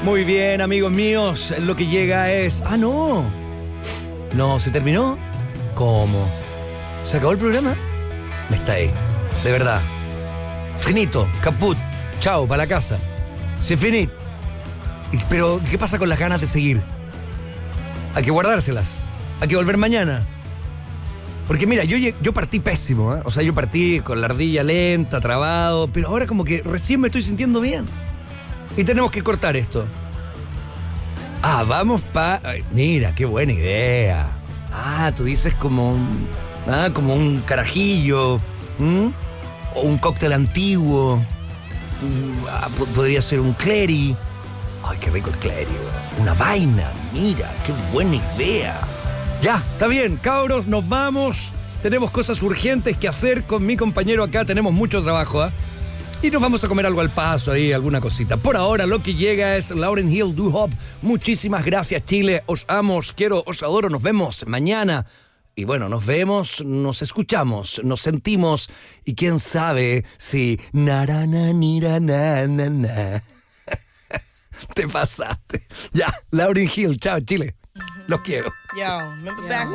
Muy bien, amigos míos. Lo que llega es... ¡Ah, no! No, ¿se terminó? ¿Cómo? ¿Se acabó el programa? Me está ahí. De verdad. Finito, caput. Chao, para la casa. C'est finit. Pero, ¿qué pasa con las ganas de seguir? Hay que guardárselas. Hay que volver mañana. Porque mira, yo partí pésimo, ¿eh? O sea, yo partí con la ardilla lenta, trabado, pero ahora como que recién me estoy sintiendo bien. Y tenemos que cortar esto. Ah, vamos Ay, mira, qué buena idea. Ah, tú dices como un carajillo. O un cóctel antiguo. Podría ser un cleri. Ay, qué rico el cleri. Una vaina, mira, qué buena idea. Ya, está bien, cabros, nos vamos. Tenemos cosas urgentes que hacer con mi compañero acá. Tenemos mucho trabajo, ¿eh? Y nos vamos a comer algo al paso ahí, alguna cosita. Por ahora lo que llega es Lauryn Hill, Do Hop. Muchísimas gracias, Chile. Os amo, os quiero, os adoro. Nos vemos mañana. Y bueno, nos vemos, nos escuchamos, nos sentimos. Y quién sabe si... Te pasaste. Ya, Lauryn Hill. Chao, Chile. Los quiero. Yo, remember back